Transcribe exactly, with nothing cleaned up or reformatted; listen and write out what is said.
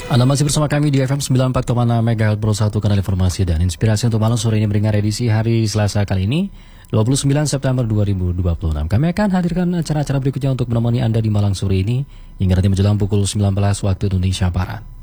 Anda masih bersama kami di F M sembilan puluh empat koma enam MHz Pro satu, kanal informasi dan inspirasi untuk malam sore ini beringat edisi hari Selasa kali ini dua puluh sembilan September dua ribu dua puluh enam. Kami akan hadirkan acara-acara berikutnya untuk menemani Anda di malam sore ini hingga nanti menjelang pukul sembilan belas waktu Indonesia Barat.